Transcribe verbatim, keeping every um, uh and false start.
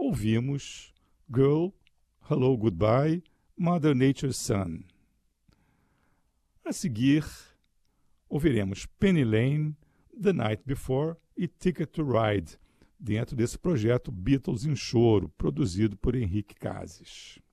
ouvimos Girl, Hello, Goodbye, Mother Nature's Son. A seguir, ouviremos Penny Lane, The Night Before e Ticket to Ride, dentro desse projeto Beatles em Choro, produzido por Henrique Cases.